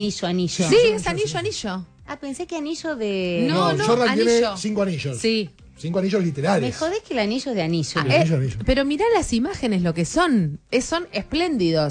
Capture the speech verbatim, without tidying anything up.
Anillo, anillo. Sí, es anillo, anillo. Ah, pensé que anillo de... No, no, Jordan anillo. tiene cinco anillos. Sí. Cinco anillos literales. Me jodés que el anillo es de anillo. Ah, El eh, anillo, anillo. pero mirá las imágenes lo que son. Es, son espléndidos.